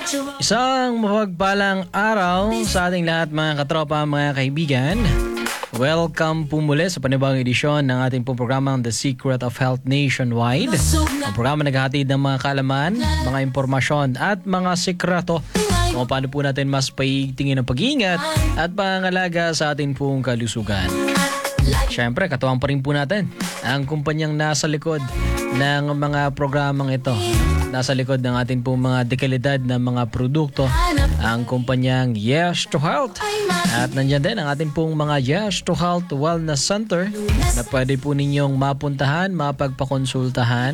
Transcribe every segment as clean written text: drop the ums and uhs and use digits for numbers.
Isang mapagpalang araw sa ating lahat mga katropa, mga kaibigan. Welcome po muli sa panibagong edisyon ng ating pong programang The Secret of Health Nationwide. Ang programa naghahatid ng mga kaalaman, mga impormasyon at mga sikreto kung paano po natin mas paigtingin ang pag-iingat at pangangalaga sa ating pong kalusugan. Siyempre, katuwang pa rin po natin ang kumpanyang nasa likod ng mga programang ito. Nasa likod ng ating pong mga dekalidad na mga produkto, ang kumpanyang Yes to Health. At nandiyan din ang ating pong mga Yes to Health Wellness Center na pwede po ninyong mapuntahan, mapagpakonsultahan.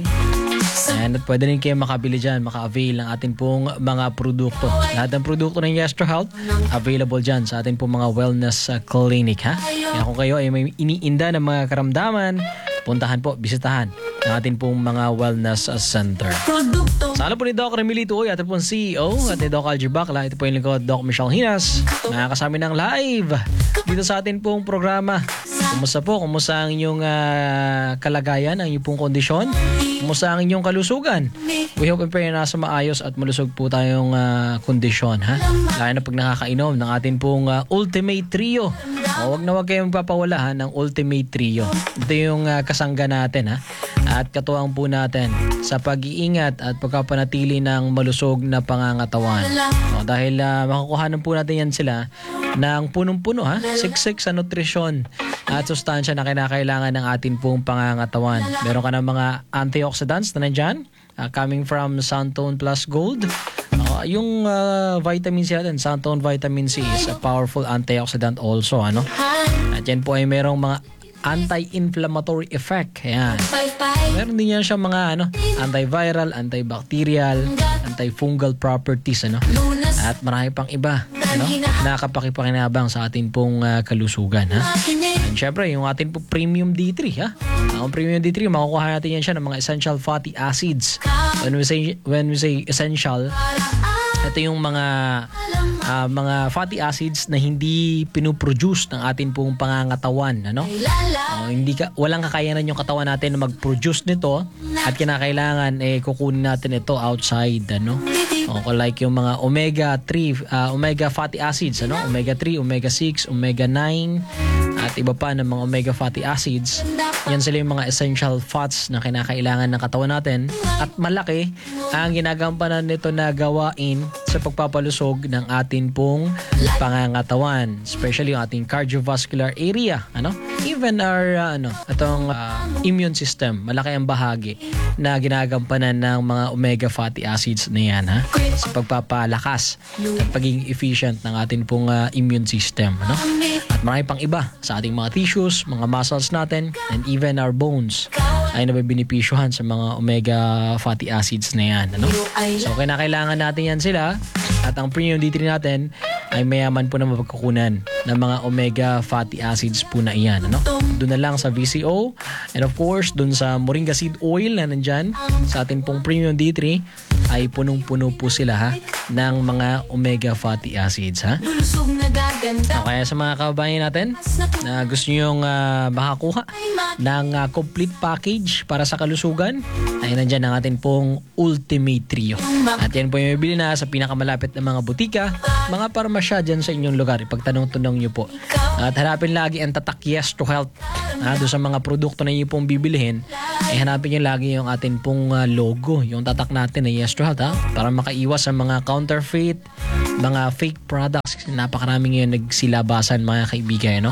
At pwede rin kayo makabili dyan, maka-avail ng ating pong mga produkto. Lahat ng produkto ng Yes to Health, available dyan sa ating pong mga wellness clinic. Kaya kung kayo ay may iniinda ng mga karamdaman, puntahan po, bisitahan ang ating pong mga wellness center. Sa alam po ni Doc Remilito, ating pong CEO, at ni Doc Algie Bacla, ito po yung lingkod, Doc Michelle Hinas, nakakasama ng live dito sa ating pong programa. Kumusta po? Kumusta ang inyong kalagayan, ang inyong pong kondisyon? Kumusta ang inyong kalusugan? We hope and pray na nasa maayos at malusog po tayong kondisyon. Lalo na pag nakakainom ng ating pong Ultimate Trio. Huwag na huwag kayong papawala ng Ultimate Trio. Ito yung kasangga natin. At katuwang po natin sa pag-iingat at pagkapanatili ng malusog na pangangatawan. Dahil makukuhanan po natin yan sila ng punong-puno, siksik sa nutrisyon at sustansya na kinakailangan ng ating pong pangangatawan. Meron ka ng mga antioxidants na nandyan, coming from Santone Plus Gold. Yung vitamin C natin, Santone Vitamin C is a powerful antioxidant also. At yan po ay merong mga anti-inflammatory effect. Ayan. Meron din yan siya mga antiviral, antibacterial, antifungal properties. At marami pang iba nakapakipakinabang sa ating pong kalusugan. And syempre, yung ating pong Premium D3. Ang Premium D3, makukuha natin yan siya ng mga essential fatty acids. When we say essential, ito yung mga fatty acids na hindi pinoproduce ng ating pong pangangatawan. Walang kakayanan yung katawan natin na mag-produce nito at kinakailangan kukunin natin ito outside. Like yung mga omega fatty acids, omega 3, omega 6, omega 9 at iba pa ng mga omega fatty acids. Yan sila yung mga essential fats na kinakailangan ng katawan natin at malaki ang ginagampanan nito na gawain sa pagpapalusog ng atin pong pangangatawan, especially yung ating cardiovascular area, even our immune system. Malaki ang bahagi na ginagampanan ng mga omega fatty acids na yan sa pagpapalakas at pagiging efficient ng atin pong immune system. At marami pang iba sa ating mga tissues, mga muscles natin, and even our bones ay nabibinipisyuhan sa mga omega fatty acids na yan. So kailangan natin yan sila. At ang Premium D3 natin ay mayaman po na mapagkukunan ng mga omega fatty acids po na iyan. Doon na lang sa VCO, and of course doon sa Moringa Seed Oil na nandyan sa ating pong Premium D3 ay punong-puno po sila ng mga omega fatty acids. Kaya sa mga kababayan natin na gusto nyo yung makakuha ng complete package para sa kalusugan, ay nandyan ang ating pong Ultimate Trio. At yan po yung bibili na sa pinakamalapit na mga butika, mga parmasya dyan sa inyong lugar. Ipagtanong-tunong nyo po. At hanapin lagi ang tatak Yes to Health. Doon sa mga produkto na inyo pong bibilihin, hanapin nyo lagi yung ating pong logo, yung tatak natin na Yes to Health, para makaiwas sa mga counterfeit, mga fake products. Napakarami ngayon nagsilabasan, mga kaibigan,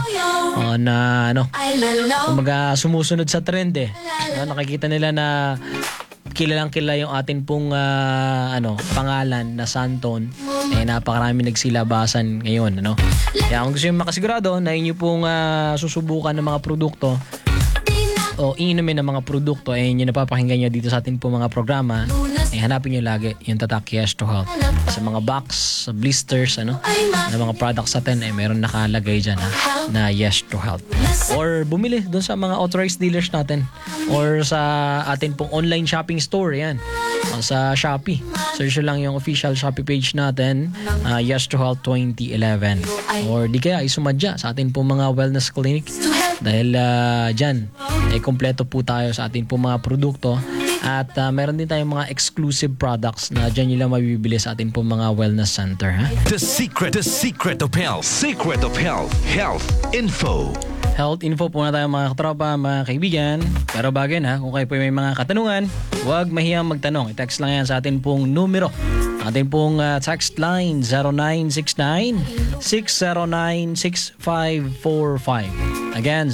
kumaga sumusunod sa trend nakikita nila na kilalang kilala yung atin pong pangalan na Santone, napakarami nagsilabasan ngayon. Kaya kung gusto nyo makasigurado na inyo pong susubukan ng mga produkto o inumin ng mga produkto yung napapakinggan nyo dito sa atin pong mga programa, hanapin nyo lagi yung tatak Yes to Health. Sa mga box, sa blisters, na mga products natin, meron nakalagay dyan na Yes to Health. Or bumili doon sa mga authorized dealers natin or sa atin pong online shopping store, yan. Sa Shopee. Search lang yung official Shopee page natin, Yes to Health 2011. Or di kaya isumadya sa atin pong mga wellness clinic dahil dyan, kompleto po tayo sa atin pong mga produkto At meron din tayong mga exclusive products na dyan nyo lang mabibili sa atin po mga wellness center. Ha? The secret of health. Secret of health. Health info. Health info po na tayo mga katropa, mga kaibigan. Pero bago yun kung kayo po may mga katanungan, huwag mahiyang magtanong. I-text lang yan sa atin pong numero. Atin pong text line 0969-609-6545. Again,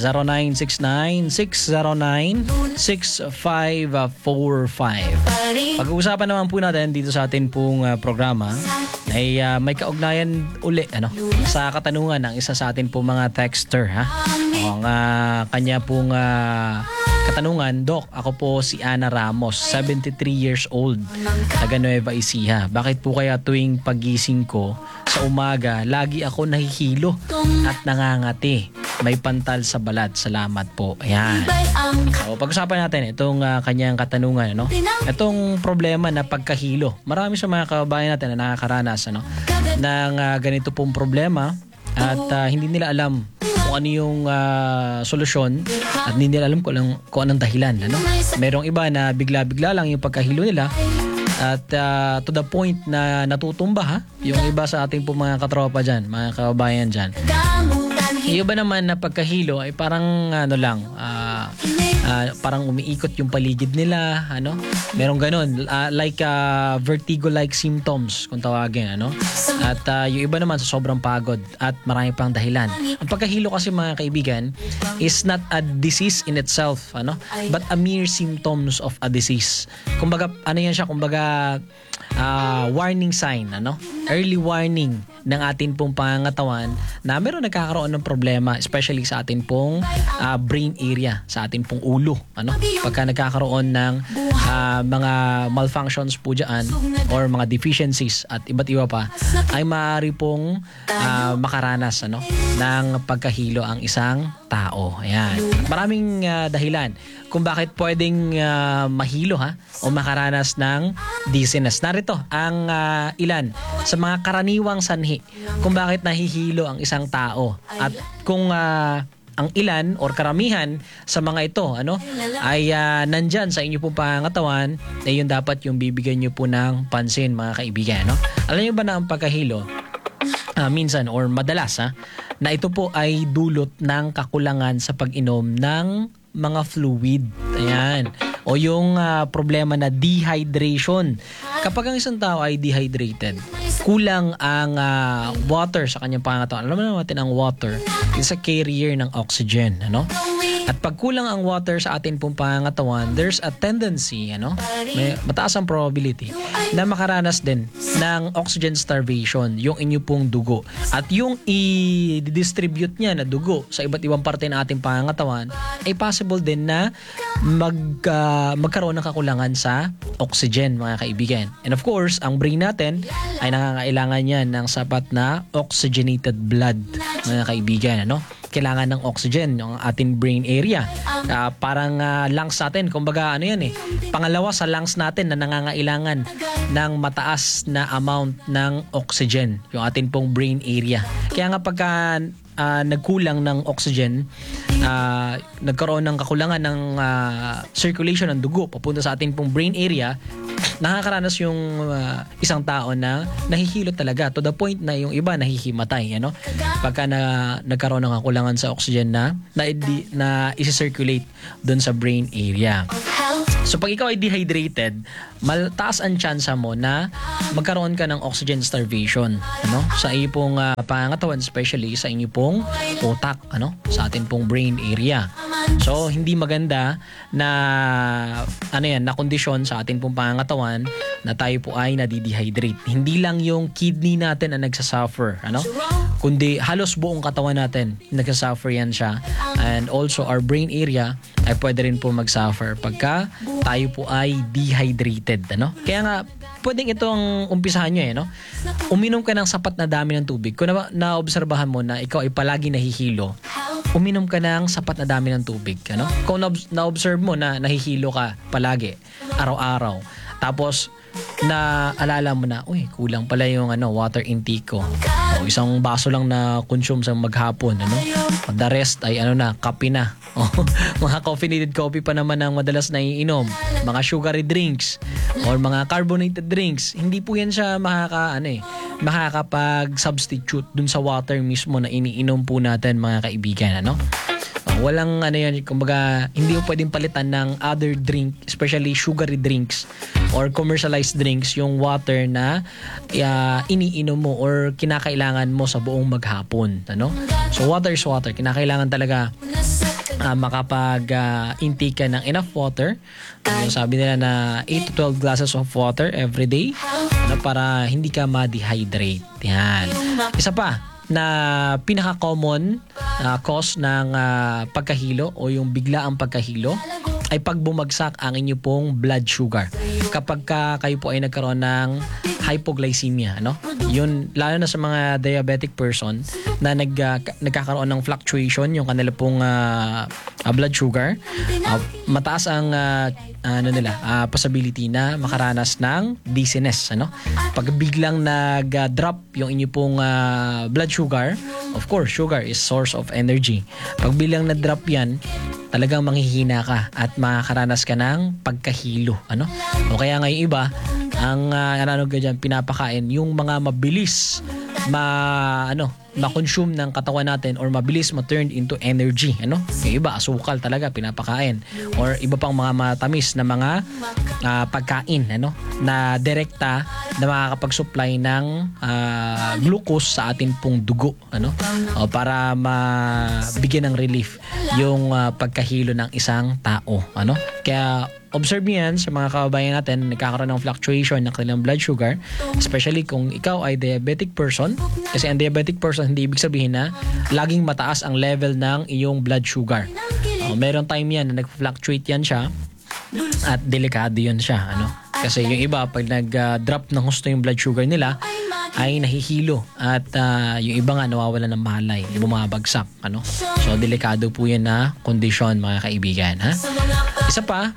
0969-609-6545. Pag-uusapan naman po natin dito sa atin pong programa ay may kaugnayan uli sa katanungan ng isa sa atin pong mga texter. Ang kanya pong katanungan, Doc, ako po si Ana Ramos, 73 years old, taga Nueva Ecija. Bakit po kaya tuwing pagising ko sa umaga, lagi ako nahihilo at nangangati? May pantal sa balat. Salamat po. Ayan. So, pag-usapan natin itong kanyang katanungan. Itong problema na pagkahilo. Marami sa mga kababayan natin na nakakaranas ng ganito pong problema at hindi nila alam kung ano yung solusyon at hindi nila alam kung anong dahilan. Merong iba na bigla-bigla lang yung pagkahilo nila at to the point na natutumba yung iba sa ating po mga katropa dyan, mga kababayan dyan. Yung iba naman na pagkahilo ay parang parang umiikot yung paligid nila, merong ganun, like vertigo-like symptoms kung tawagin, at yung iba naman sa sobrang pagod at marami pang dahilan. Ang pagkahilo kasi mga kaibigan is not a disease in itself, but a mere symptoms of a disease. Kumbaga yan siya, warning sign, early warning ng atin pong pangangatawan na meron nagkakaroon ng problema, especially sa atin pong brain area, sa atin pong ulo. Pagka nagkakaroon ng mga malfunctions po dyan or mga deficiencies at iba't iba pa, ay maaari pong makaranas ng pagkahilo ang isang tao. Ayan. Maraming dahilan kung bakit pwedeng mahilo o makaranas ng dizziness. Narito ang ilan sa mga karaniwang sanhi kung bakit nahihilo ang isang tao at kung ang ilan or karamihan sa mga ito ay nandyan sa inyo pong pangangatawan, yun dapat yung bibigyan nyo po ng pansin mga kaibigan. Alam nyo ba na ang pagkahilo minsan or madalas na ito po ay dulot ng kakulangan sa pag-inom ng mga fluid. Ayan. O yung problema na dehydration. Kapag ang isang tao ay dehydrated, kulang ang water sa kanyang pangangatawan. Alam mo natin ang water is a carrier ng oxygen. At pag kulang ang water sa atin pong pangangatawan, there's a tendency, may mataas ang probability na makaranas din ng oxygen starvation yung inyo pong dugo. At yung i-distribute niya na dugo sa iba't ibang parte ng ating pangangatawan ay possible din na magkaroon ng kakulangan sa oxygen, mga kaibigan. And of course, ang brain natin ay nangangailangan yan ng sapat na oxygenated blood, mga kaibigan. Kailangan ng oxygen yung ating brain area. Parang lungs natin, kumbaga pangalawa sa lungs natin na nangangailangan ng mataas na amount ng oxygen, yung ating pong brain area. Kaya nga pagka nagkulang ng oxygen, nagkaroon ng kakulangan ng circulation ng dugo papunta sa ating pong brain area, nakakaranas yung isang tao na nahihilo talaga to the point na yung iba nahihimatay, pagka nagkaroon ng kakulangan sa oxygen na isi-circulate doon sa brain area. So pag ikaw ay dehydrated, maltaas ang tsansa mo na magkaroon ka ng oxygen starvation, sa iyong pong pangangatawan, especially sa inyong pong utak, sa ating pong brain area. So hindi maganda na na kondisyon sa ating pong pangangatawan na tayo po ay nadidehydrate. Hindi lang yung kidney natin ang nagsasuffer, kundi halos buong katawan natin nagsasuffer yan siya. And also our brain area ay pwede rin po magsuffer pagka tayo po ay dehydrated. Kaya nga pwedeng itong umpisahan nyo uminom ka ng sapat na dami ng tubig. Kung naobserbahan mo na ikaw ay palagi nahihilo, uminom ka ng sapat na dami ng tubig. Kung na-observe mo na nahihilo ka palagi, araw-araw, tapos na alala mo na, uy, kulang pala yung water intake ko. O isang baso lang na consume sa maghapon, The rest ay kape na. O, mga caffeinated coffee pa naman ang madalas na iinom. Mga sugary drinks or mga carbonated drinks. Hindi po yan siya makakapag-substitute dun sa water mismo na iniinom po natin, mga kaibigan, Walang yan, kumbaga hindi mo pwedeng palitan ng other drink, especially sugary drinks or commercialized drinks, yung water na iniinom mo or kinakailangan mo sa buong maghapon, So water is water. Kinakailangan talaga makapag-intake ka ng enough water. Yung sabi nila na 8 to 12 glasses of water every day para hindi ka ma-dehydrate. Yan. Isa pa na pinaka-common cause ng pagkahilo o yung biglaang pagkahilo ay pag bumagsak ang inyo pong blood sugar. Kapag kayo po ay nagkaroon ng hypoglycemia, Yun, lalo na sa mga diabetic person na nagkakaroon ng fluctuation yung kanila pong blood sugar, mataas ang possibility na makaranas ng dizziness, Pag biglang nag-drop yung inyo pong blood sugar, of course, sugar is source of energy. Pag biglang nag-drop yan, talagang manghihina ka at makakaranas ka ng pagkahilo, O kaya ngayon iba, ang pinapakain yung mga mabilis ma-consume ng katawan natin or mabilis ma-turn into energy, Yung iba, asukal talaga pinapakain or iba pang mga matamis na mga pagkain, na direkta na makakapag-supply ng glucose sa atin pong dugo, O para mabigyan ng relief yung pagkahilo ng isang tao, Kaya observe yan sa mga kababayan natin nagkakaroon ng fluctuation ng kanilang blood sugar, especially kung ikaw ay diabetic person, kasi ang diabetic person hindi ibig sabihin na laging mataas ang level ng iyong blood sugar. Meron time yan na nag-fluctuate yan siya at delikado yun siya, kasi yung iba pag nag-drop ng husto yung blood sugar nila ay nahihilo at yung iba nga nawawala ng malay, bumabagsak, So delikado po yan na kondisyon, mga kaibigan, Isa pa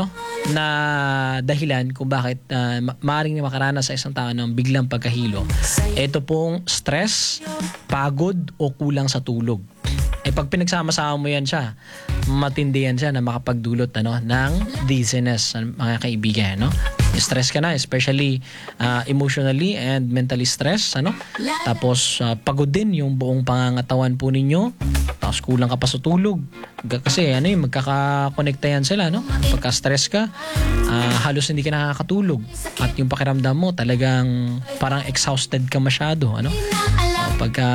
na dahilan kung bakit maaaring makaranas sa isang tao ng biglang pagkahilo, ito pong stress, pagod o kulang sa tulog. Pag pinagsama-sama mo yan siya, matindi yan siya na makapagdulot ng dizziness, mga kaibigan, Stress ka na, especially emotionally and mentally stress, Tapos pagod din yung buong pangangatawan po ninyo. Tapos kulang ka pa sa tulog. Kasi magkakakonekta yan sila, Pagka-stress ka, halos hindi ka nakakatulog. At yung pakiramdam mo talagang parang exhausted ka masyado, Pagka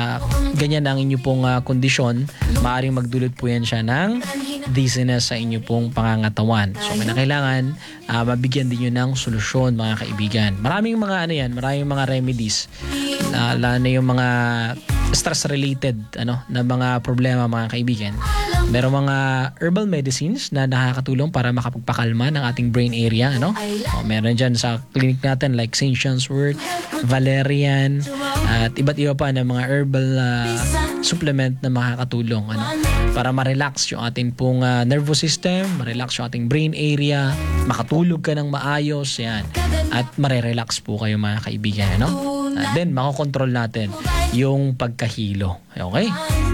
ganyan ang inyo pong kondisyon, maaaring magdulot po yan siya ng dizziness sa inyo pong pangangatawan. So kailangan mabigyan din yun ng solusyon, mga kaibigan. Maraming mga maraming mga remedies, lalo na yung mga stress related na mga problema, mga kaibigan. Merong mga herbal medicines na nakakatulong para makapagpakalma ng ating brain area, meron dyan sa clinic natin like St. John's Wort, valerian, at iba't iba pa na mga herbal supplement na makakatulong para ma-relax yung ating pong nervous system, ma-relax yung ating brain area, makatulog ka ng maayos, yan, at mare-relax po kayo, mga kaibigan, then makokontrol natin yung pagkahilo. Okay?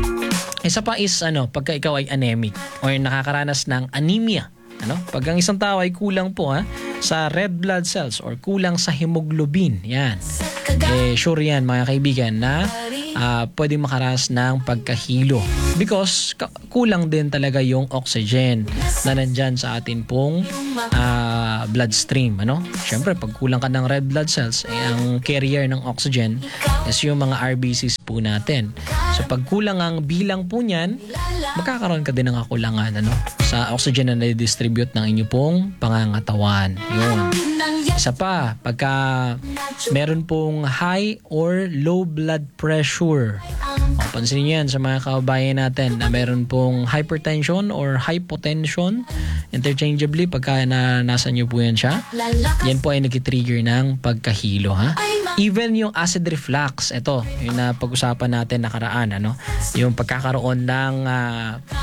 Isa pa is pagka ikaw ay anemic or nakakaranas ng anemia, pag ang isang tao ay kulang po sa red blood cells or kulang sa hemoglobin, yan, sure yan, mga kaibigan, na pwedeng makaranas ng pagkahilo because kulang din talaga yung oxygen na nandyan sa atin pong bloodstream, Siyempre, pag kulang ka ng red blood cells, ang carrier ng oxygen is yung mga RBCs po natin. So pag kulang ang bilang po niyan, magkakaroon ka din ng kakulangan sa oxygen na na-distribute ng inyo pong pangangatawan. Yun. Isa pa, pagka meron pong high or low blood pressure, pansinin niyo yan sa mga kababayan natin na meron pong hypertension or hypotension, interchangeably, pagka nasa nyo po yan siya, yan po ay nag-trigger ng pagkahilo, Even yung acid reflux, ito, yung pag-usapan natin nakaraan, yung pagkakaroon ng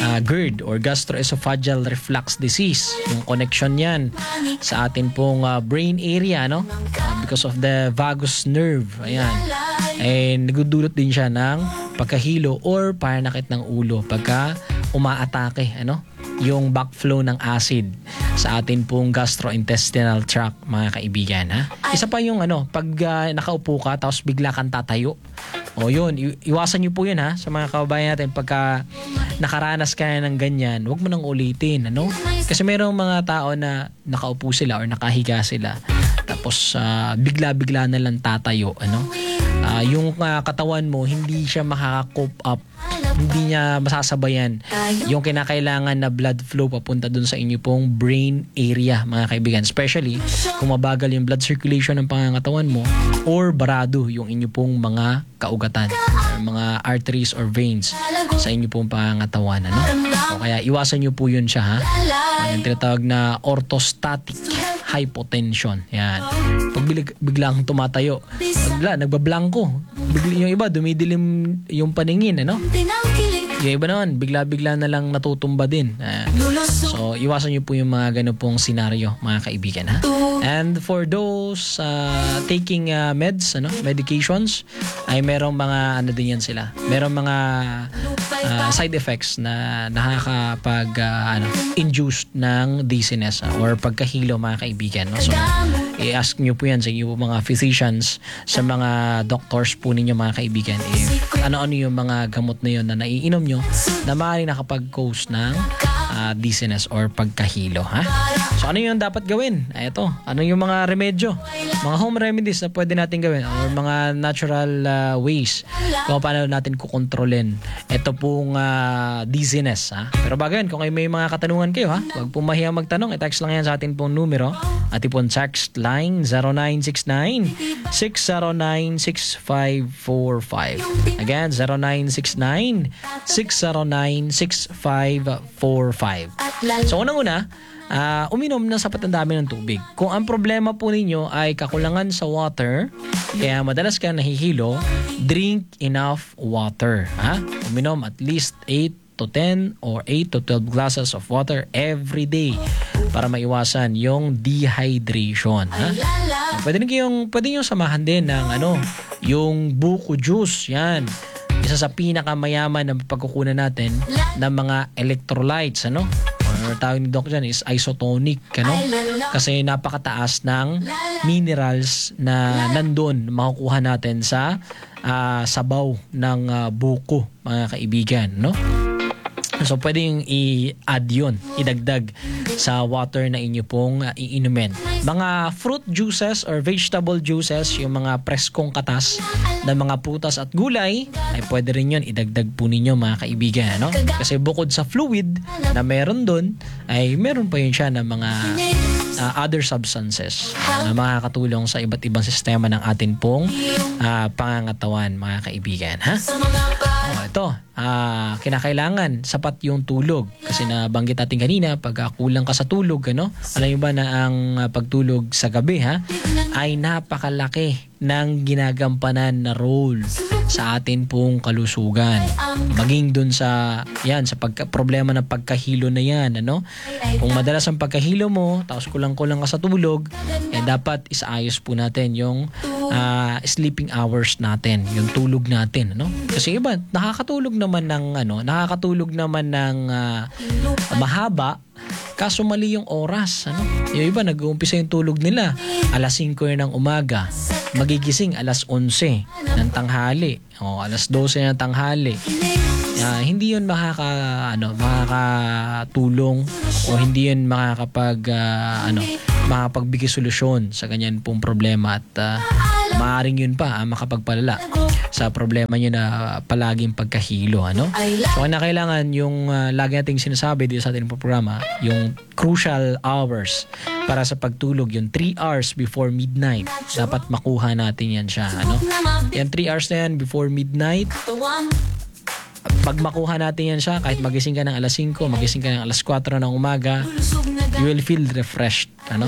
GERD or gastroesophageal reflux disease. Yung connection yan sa atin pong brain area, no? Because of the vagus nerve. Ayan. Nagdudulot din siya ng pagkahilo or pananakit ng ulo pagka umaatake, ano? Yung backflow ng acid sa atin pong gastrointestinal tract, mga kaibigan, ha? Isa pa yung pag nakaupo ka tapos bigla kang tatayo. O yun, iwasan niyo po yun, ha, sa mga kababayan natin. Pagka nakaranas ka ng ganyan, huwag mo nang ulitin, ano? Kasi mayroong mga tao na nakaupo sila or nakahiga sila tapos bigla-bigla na lang tatayo, ano? Yung katawan mo hindi siya makaka-cope up, hindi niya masasabayan yung kinakailangan na blood flow papunta dun sa inyo pong brain area, mga kaibigan, especially kung mabagal yung blood circulation ng pangangatawan mo or barado yung inyo pong mga kaugatan or mga arteries or veins sa inyo pong pangangatawan, ano? O kaya iwasan nyo po yun siya, ha? Yung tinatawag na orthostatic hypotension. Yan. Pag biglang tumatayo, nagbablangko. Yung iba, dumidilim yung paningin, ano? Yung iba naman, bigla-bigla na lang natutumba din. So, iwasan nyo po yung mga ganun pong senaryo, mga kaibigan, ha? And for those taking meds, medications, ay merong mga din yan sila. Merong mga side effects na nakakapag-induce ng dizziness or pagkahilo, mga kaibigan, no? So, i-ask nyo po yan sa iyo mga physicians, sa mga doctors po ninyo, mga kaibigan, ano-ano yung mga gamot na yun na naiinom nyo na maaaring nakapag-cause ng dizziness or pagkahilo, ha? So, ano yung dapat gawin? Ito, ano yung mga remedyo, mga home remedies na pwede natin gawin or mga natural ways kung paano natin kukontrolin ito pong dizziness, ha? Pero bago yan, kung may mga katanungan kayo, ha, huwag po mahiyang magtanong. I-text lang yan sa atin pong numero. At ipon text line 0969-609-6545. Again, 0969-609-6545. So, unang-una, uminom ng sapat na dami ng tubig. Kung ang problema po ninyo ay kakulangan sa water, kaya madalas ka nahihilo, drink enough water, ha? Uminom at least 8 to 10 or 8 to 12 glasses of water every day para maiwasan yung dehydration, ha? Pwede nyo samahan din ng yung buko juice. Yan, isa sa pinakamayaman na pagkukunan natin ng mga electrolytes, or tawag ni Doc dyan is isotonic, kasi napakataas ng minerals na nandun makukuha natin sa sabaw ng buko, mga kaibigan, no? So, pwede yung i-add yun, idagdag sa water na inyo pong iinumin. Mga fruit juices or vegetable juices, yung mga preskong katas ng mga prutas at gulay, ay pwede rin yun idagdag po ninyo, mga kaibigan, no? Kasi bukod sa fluid na meron dun, ay meron pa yun siya ng mga other substances na makakatulong sa iba't ibang sistema ng atin pong pangangatawan, mga kaibigan, ha? Ito, kinakailangan sapat yung tulog, kasi nabanggit natin kanina, pag kulang ka sa tulog, alam nyo ba na ang pagtulog sa gabi, ha, ay napakalaki ng ginagampanan na role sa atin pong kalusugan. Maging dun sa problema ng pagkahilo na yan, kung madalas ang pagkahilo mo tapos kulang-kulang ka sa tulog, dapat isaayos po natin yung sleeping hours natin, yung tulog natin, kasi iba nakakatulog naman ng mahaba, kaso mali yung oras, yung iba nag-uumpisa yung tulog nila alas 5 ng umaga, magigising alas 11 ng tanghali o alas 12 ng tanghali. Hindi yun makakatulong o hindi yun makapagbigay solusyon sa ganyan pong problema, at maaaring yun pa makapagpalala sa problema nyo na palaging pagkahilo, So, kailangan yung lagi nating sinasabi dito sa ating programa, yung crucial hours para sa pagtulog, yung 3 hours before midnight. Dapat makuha natin yan siya, Yan 3 hours na yan before midnight. Pag makuha natin yan siya, kahit magising ka ng alas 5, magising ka ng alas 4 ng umaga, you will feel refreshed,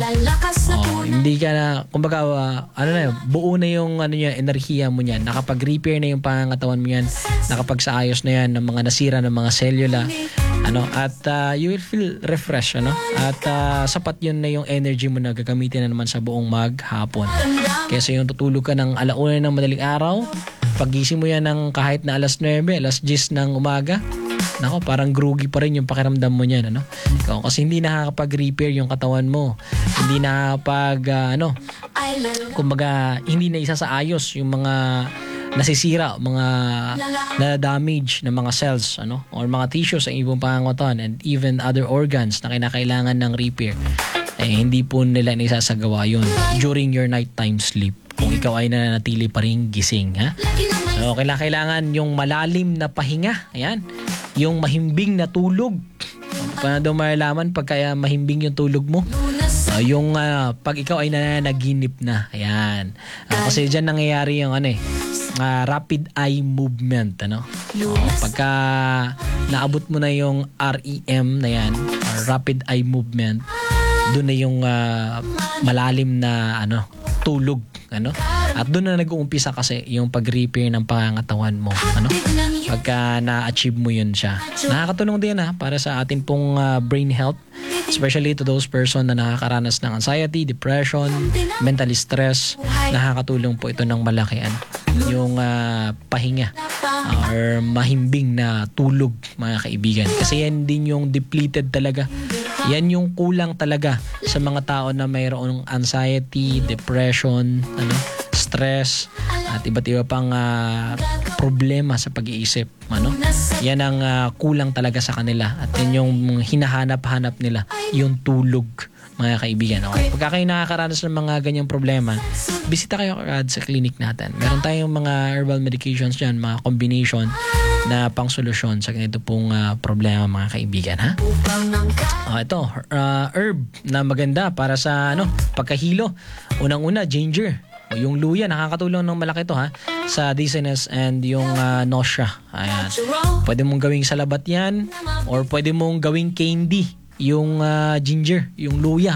hindi ka na, kumbaga, buo na yung enerhiya mo niyan, nakapag-repair na yung pangangatawan mo yan, nakapagsaayos na yan ng mga nasira ng mga selula, At you will feel refreshed, at sapat yun na yung energy mo na gagamitin na naman sa buong maghapon. Kaysa yung tutulog ka ng 1:00 ng madaling araw, pagising mo yan ng kahit na 9:00, 10:00 ng umaga, parang groggy pa rin yung pakiramdam mo niyan, kasi hindi nakakapag-repair yung katawan mo, hindi kumbaga hindi na isa sa ayos yung mga nasisira, mga na-damage na mga cells, or mga tissues sa ibang pangangatawan, and even other organs na kinakailangan ng repair. Hindi po nila nisasagawa yun during your nighttime sleep kung ikaw ay nananatili pa rin gising, ha? So kailangan yung malalim na pahinga, ayan, yung mahimbing na tulog. Paano daw malalaman pag kaya mahimbing yung tulog mo? Yung pag ikaw ay nananaginip na, ayan. Kasi dyan nangyayari yung rapid eye movement, pagka naabot mo na yung REM na yan, or rapid eye movement, doon na yung malalim na tulog, at doon na nag-uumpisa kasi yung pag-repair ng pangangatawan mo, pagka na-achieve mo yun siya. Nakakatulong din para sa atin pong brain health, especially to those person na nakakaranas ng anxiety, depression, mentally stress. Nakakatulong po ito ng malaki yung pahinga or mahimbing na tulog, mga kaibigan, kasi yan din yung depleted talaga, yan yung kulang talaga sa mga tao na mayroong anxiety, depression, stress, at iba't iba pang problema sa pag-iisip, yan ang kulang talaga sa kanila, at yan yung hinahanap-hanap nila, yung tulog, mga kaibigan. Pagka kayo nakakaranas ng mga ganyang problema, bisita kayo agad sa clinic natin. Meron tayong mga herbal medications dyan, mga combination na pang-solusyon sa ganito pong problema, mga kaibigan, ha? Ito, herb na maganda para sa pagkahilo. Unang-una, ginger. Yung luya, nakakatulong ng malaki to, ha, sa dizziness and yung nausea. Ayan. Pwede mong gawing salabat yan, or pwede mong gawing candy yung ginger, yung luya,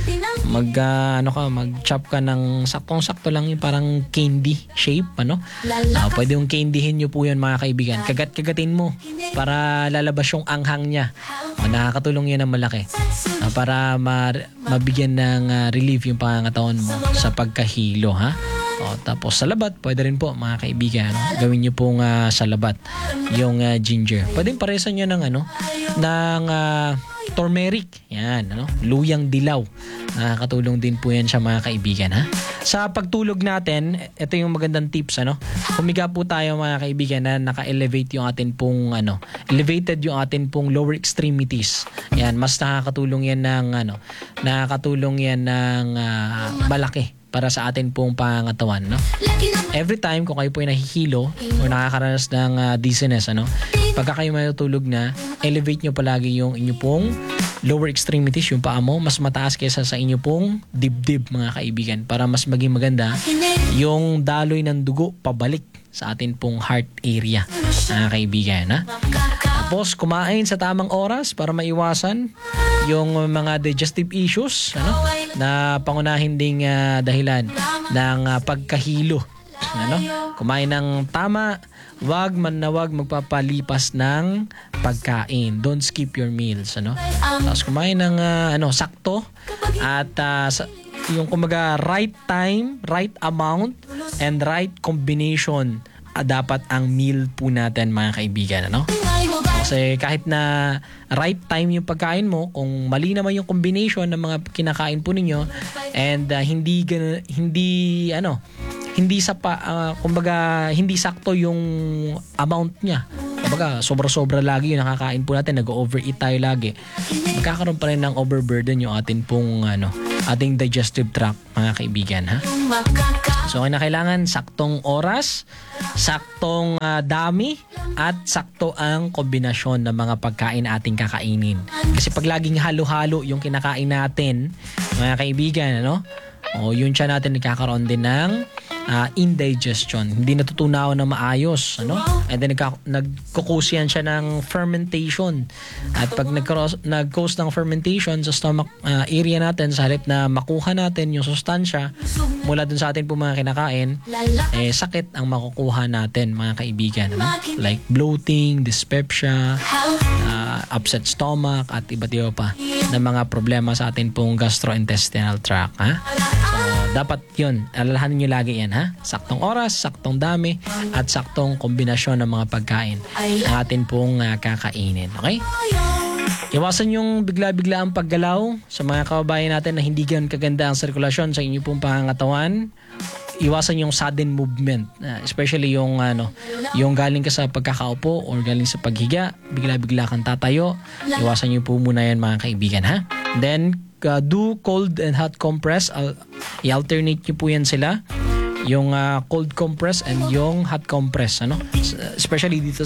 mag-chop ka ng saktong-sakto lang, yung parang candy shape, pwede yung candyhin nyo po yun, mga kaibigan. Kagat-kagatin mo para lalabas yung anghang niya. Nakakatulong yan ng malaki para mabigyan ng relief yung pangangatawan mo sa pagkahilo, ha? Tapos salabat, pwede rin po, mga kaibigan, gawin nyo pong salabat yung ginger. Pwede paresan nyo ng turmeric, yan, luyang dilaw. Nakakatulong din po yan sa mga kaibigan, ha? Sa pagtulog natin, ito yung magandang tips, humiga po tayo, mga kaibigan, na naka-elevate yung atin pong elevated yung atin pong lower extremities. Yan, mas nakakatulong yan ng malaki para sa atin pong pangangatawan, Every time kung kayo po ay nahihilo o nakakaranas ng dizziness, pagka kayo matutulog na, elevate nyo palagi yung inyo pong lower extremities, yung paa mo, mas mataas kaysa sa inyo pong dibdib, mga kaibigan, para mas maging maganda yung daloy ng dugo pabalik sa atin pong heart area, mga kaibigan, ha? Tapos kumain sa tamang oras para maiwasan yung mga digestive issues, na pangunahin ding dahilan ng pagkahilo. Kumain ng tama, wag magpapalipas ng pagkain. Don't skip your meals, Tapos kumain ng sakto, at yung kumbaga right time, right amount, and right combination dapat ang meal po natin, mga kaibigan, Kasi kahit na right time yung pagkain mo, kung mali naman yung combination ng mga kinakain po ninyo, and hindi sakto yung amount niya. Kumbaga, sobra-sobra lagi yung nakakain po natin, nag-overeat tayo lagi. Magkakaroon pa rin ng overburden yung ating pong ating digestive tract, mga kaibigan, ha? So, kailangan saktong oras, saktong dami, at sakto ang kombinasyon ng mga pagkain ating kakainin. Kasi pag laging halo-halo yung kinakain natin, mga kaibigan, yung tiyan natin nagkakaroon din ng indigestion. Hindi natutunaw na maayos, And then nagkukos yan siya ng fermentation. At pag nag-cause ng fermentation sa stomach area natin, sa halip na makuha natin yung sustansya mula dun sa atin po mga kinakain, sakit ang makukuha natin, mga kaibigan, Like bloating, dyspepsia, upset stomach at iba't iba pa na mga problema sa atin pong gastrointestinal tract, ha? So, dapat yun, alalahanin nyo lagi yan, ha? Saktong oras, saktong dami, at saktong kombinasyon ng mga pagkain na atin pong kakainin, okay? Iwasan yung bigla-bigla ang paggalaw sa mga kababayan natin na hindi gan kaganda ang sirkulasyon sa inyo pong pangangatawan. Iwasan yung sudden movement, especially yung yung galing ka sa pagkakaupo or galing sa paghiga, bigla-bigla kang tatayo. Iwasan niyo po muna yan, mga kaibigan, ha? Then do cold and hot compress. I-alternate niyo po yan sila. Yung cold compress and yung hot compress, especially dito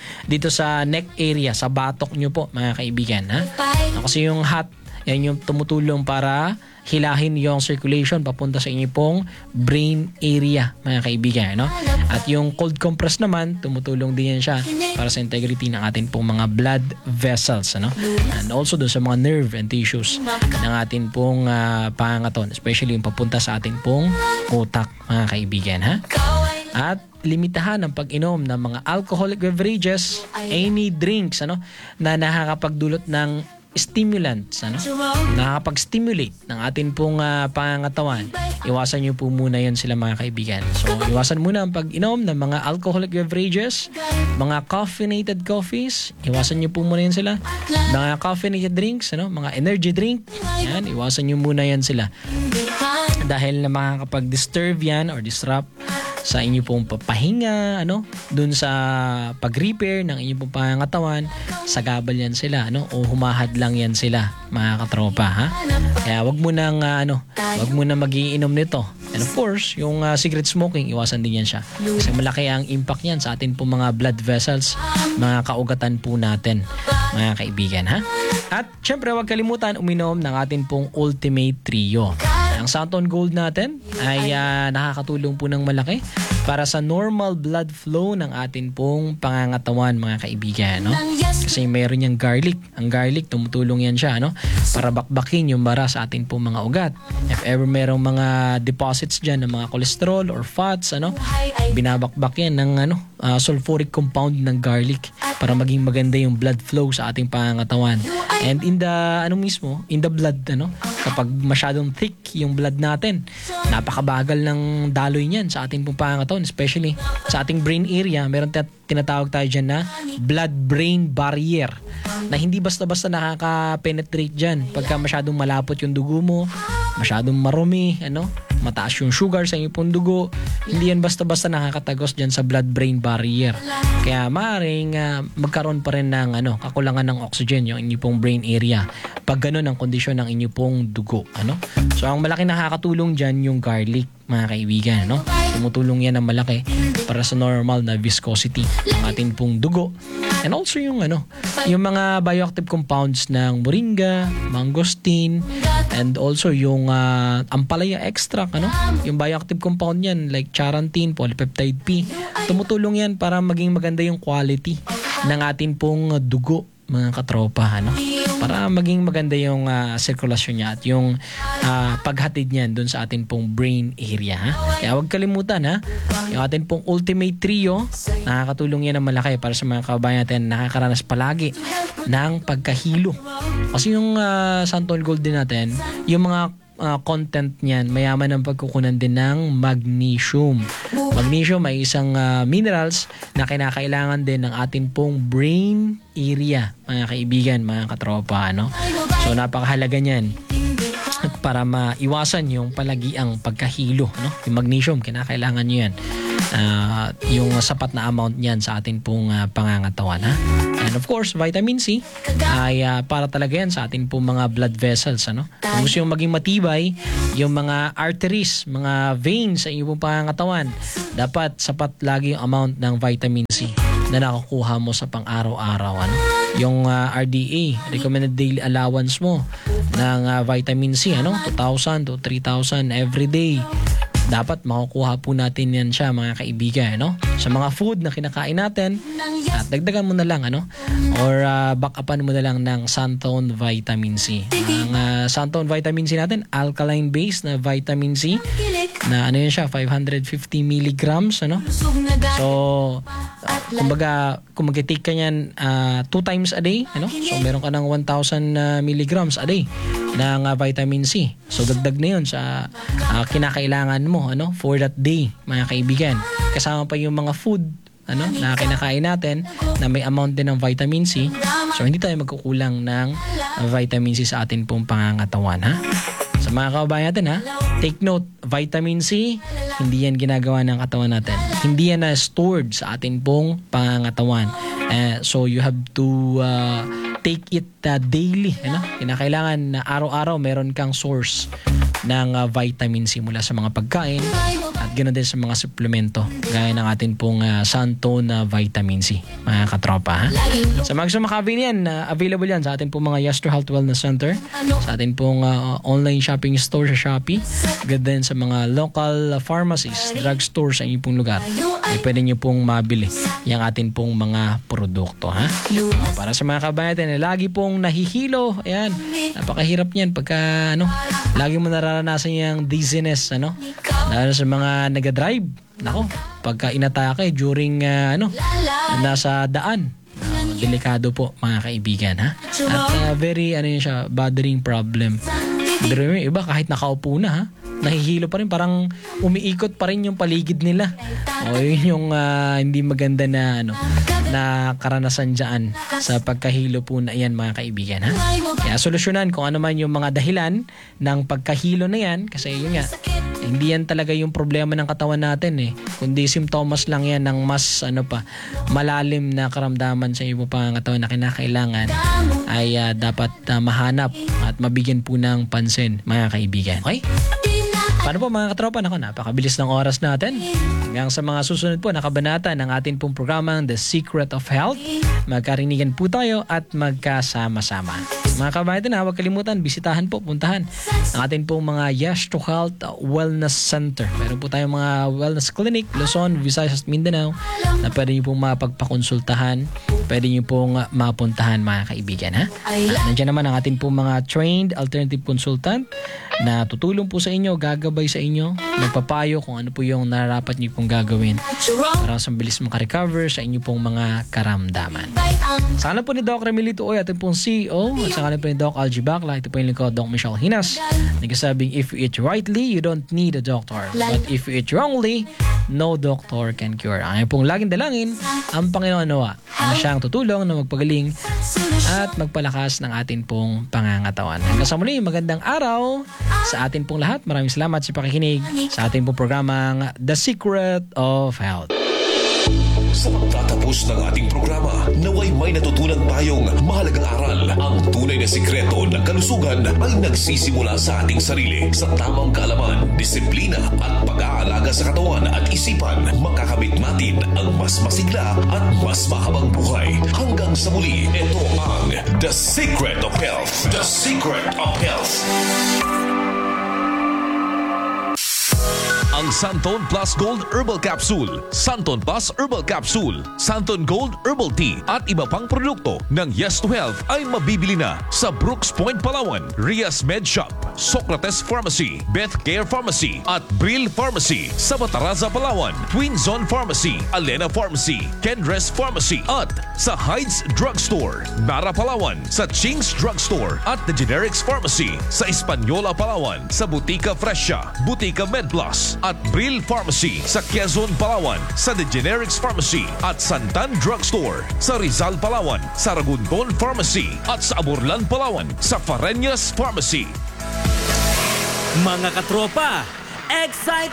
sa neck area, sa batok nyo po, mga kaibigan, ha? Kasi yung hot, yan yung tumutulong para hilahin yung circulation papunta sa inyo pong brain area, mga kaibigan, At yung cold compress naman, tumutulong din yan siya para sa integrity ng atin pong mga blood vessels, And also doon sa mga nerve and tissues ng atin pong pangangatawan, especially yung papunta sa atin pong utak, mga kaibigan, ha? At limitahan ang pag-inom ng mga alcoholic beverages, any drinks, na nakakapagdulot ng stimulants, nakakapag-stimulate ng atin pong pangangatawan. Iwasan nyo po muna yan sila, mga kaibigan. So, iwasan muna ang pag-inom ng mga alcoholic beverages, mga caffeinated coffees, iwasan nyo po muna yan sila. Mga caffeinated drinks, mga energy drink, yan, iwasan nyo muna yan sila. Dahil na makakapag-disturb yan or disrupt sa inyo pong papahinga, dun sa pag-repair ng inyong pong pangangatawan, sagabal yan sila, o humahad lang yan sila, mga katropa, ha? Kaya wag mo nang magiinom nito. And of course, yung cigarette smoking, iwasan din yan siya. Kasi malaki ang impact yan sa atin pong mga blood vessels, mga kaugatan po natin, mga kaibigan, ha? At syempre, wag kalimutan uminom ng atin pong Ultimate Trio. Ang Santon Gold natin ay nakakatulong po ng malaki para sa normal blood flow ng atin pong pangangatawan, mga kaibigan, Kasi mayroon niyang garlic. Ang garlic, tumutulong yan siya, para bakbakin yung bara sa atin pong mga ugat. If ever mayroong mga deposits dyan ng mga cholesterol or fats, binabakbak yan ng sulfuric compound ng garlic para maging maganda yung blood flow sa ating pangangatawan. And in the blood, kapag masyadong thick yung blood natin, napakabagal ng daloy niyan sa ating pong pangangatawan, especially sa ating brain area. Meron tinatawag tayo dyan na blood-brain barrier na hindi basta-basta nakaka-penetrate dyan pagka masyadong malapot yung dugo mo, masyadong marumi, mataas yung sugar sa iyong pong dugo. Hindi yan basta-basta nakakatagos dyan sa blood-brain barrier. Kaya maaaring magkaroon pa rin ng kakulangan ng oxygen yung inyong pong brain area pag ganun ang kondisyon ng inyong pong dugo. So ang malaki nakakatulong dyan yung garlic, mga kaibigan. Tumutulong yan ng malaki para sa normal na viscosity ng ating pong dugo. And also yung mga bioactive compounds ng moringa, mangosteen, and also yung ampalaya extract, yung bioactive compound niyan like charantin, polypeptide P. Tumutulong yan para maging maganda yung quality ng atin pong dugo, mga katropa, para maging maganda yung sirkulasyon niya at yung paghatid niyan doon sa atin pong brain area, ha? Kaya huwag kalimutan, ha? Yung atin pong Ultimate Trio, nakakatulong yan ng malaki para sa mga kababayan natin nakakaranas palagi ng pagkahilo. Kasi yung Santon Gold din natin, yung mga content niyan, mayaman ng pagkukunan din ng magnesium. Magnesium ay isang minerals na kinakailangan din ng atin pong brain area, mga kaibigan, mga katropa, So napakahalaga niyan para maiwasan yung palagiang pagkahilo, Yung magnesium, kinakailangan niyo yan. Yung sapat na amount niyan sa atin pong pangangatawan, ha? And of course, vitamin C ay para talaga yan sa atin pong mga blood vessels, Kung gusto yung maging matibay, yung mga arteries, mga veins sa inyong pong pangangatawan, dapat sapat lagi yung amount ng vitamin C na nakukuha mo sa pang-araw-araw, Yung RDA, recommended daily allowance mo ng vitamin C, 2,000 to 3,000 every day. Dapat makukuha po natin yan siya, mga kaibigan, sa mga food na kinakain natin. At dagdagan mo na lang, or back-upan mo na lang ng Santon Vitamin C. Ang Santon Vitamin C natin, alkaline base na vitamin C, na ano yun siya, 550 milligrams, ano? So, kumbaga, kung mag-take ka niyan 2 times a day, ano? So, meron ka ng 1,000 milligrams a day ng vitamin C. So, dagdag na yun sa kinakailangan mo, ano? For that day, mga kaibigan. Kasama pa yung mga food, ano, na kinakain natin na may amount din ng vitamin C. So, hindi tayo magkukulang ng vitamin C sa atin pong pangangatawan, ha? Sa mga kababayan natin, ha? Take note, vitamin C, hindi yan ginagawa ng katawan natin. Hindi yan na stored sa atin pong pangangatawan. So, you have to take it daily, ano? Kinakailangan na araw-araw meron kang source ng vitamin C mula sa mga pagkain at ganoon din sa mga suplemento gaya ng atin pong Santon na vitamin C, mga katropa, ha? Sa mga gusto makabili yan, available yan sa atin pong mga Yastro Health Wellness Center, sa atin pong online shopping store sa Shopee, ganoon din sa mga local pharmacies, drugstore sa inyong pong lugar. Pwede nyo pong mabili yung atin pong mga produkto, ha? Para sa mga kabayan natin na lagi pong nahihilo, ayan, napakahirap niyan pagka lagi mo nararanasan yung dizziness, lalo sa mga nag-drive. Nako, pagka inatake during nasa daan, delikado po, mga kaibigan, ha? At very yun siya, bothering problem. Pero yung iba kahit nakaupo na, ha, nahihilo pa rin, parang umiikot pa rin yung paligid nila. O yun yung hindi maganda na na karanasan dyan sa pagkahilo po na yan, mga kaibigan, ha? Kaya solusyonan kung ano man yung mga dahilan ng pagkahilo na yan, kasi yun nga, hindi yan talaga yung problema ng katawan natin, kundi simptomas lang yan ng mas malalim na karamdaman sa iyong pangangatawan na kinakailangan ay dapat mahanap at mabigyan po ng pansin, mga kaibigan. Okay? Paano po, mga katropa? Naku, napakabilis ng oras natin. Hanggang sa mga susunod po na kabanata ng atin pong programang The Secret of Health, magkarinigan po tayo at magkasama-sama. Mga kabayan, huwag kalimutan, bisitahan po, puntahan ang atin pong mga Yastro Health Wellness Center. Meron po tayong mga wellness clinic, Luzon, Visayas at Mindanao, na pwede nyo pong mapagpakonsultahan, pwede nyo pong mapuntahan, mga kaibigan, ha? At nandiyan naman ang atin pong mga trained alternative consultant na tutulong po sa inyo, gagabay sa inyo, magpapayo kung ano po yung nararapat nyo pong gagawin para sa bilis makarecover sa inyo pong mga karamdaman. Sa kanan po ni Doc Remilito Oy, atin pong CEO, at sa kanan po ni Doc Algie Bacla, ito po yung lingkod, Doc Michelle Hinas, nagsasabing, if you eat rightly, you don't need a doctor. But if you eat wrongly, no doctor can cure. Ang pong laging dalangin, ang Panginoon nawa ang siyang tutulong na magpagaling at magpalakas ng atin pong pangangatawan. Hanggang sa muli, magandang araw sa atin pong lahat. Maraming salamat sa pakikinig sa ating pong programang The Secret of Health. Sa pagtatapos ng ating programa, naway may natutunan tayong mahalagang aral. Ang tunay na sikreto ng kalusugan ay nagsisimula sa ating sarili. Sa tamang kaalaman, disiplina at pag-aalaga sa katawan at isipan, makakamit natin ang mas masigla at mas mahabang buhay. Hanggang sa muli, ito ang The Secret of Health. The Secret of Health. Ang Santon Plus Gold Herbal Capsule, Santon Plus Herbal Capsule, Santon Gold Herbal Tea at iba pang produkto ng Yes to Health ay mabibili na sa Brooks Point, Palawan, Rias Med Shop, Socrates Pharmacy, Beth Care Pharmacy at Brill Pharmacy sa Bataraza, Palawan, Twin Zone Pharmacy, Alena Pharmacy, Kendres Pharmacy at sa Heights Drugstore, Nara, Palawan, sa Ching's Drugstore at The Generics Pharmacy sa Hispaniola, Palawan, sa Butika Fresha, Butika Med Plus at Brill Pharmacy sa Quezon, Palawan, sa The Generics Pharmacy at Santan Drugstore sa Rizal, Palawan, sa Ragunton Pharmacy at sa Aburlan, Palawan sa Fareñas Pharmacy. Mga katropa, excite